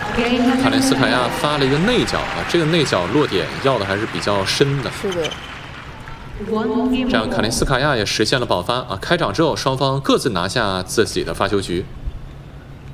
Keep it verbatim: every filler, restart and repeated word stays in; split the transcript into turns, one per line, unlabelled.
卡林斯卡娅发了一个内角啊，这个内角落点要的还是比较深的。
是的。
这样卡林斯卡娅也实现了保发啊。开场之后，双方各自拿下自己的发球局。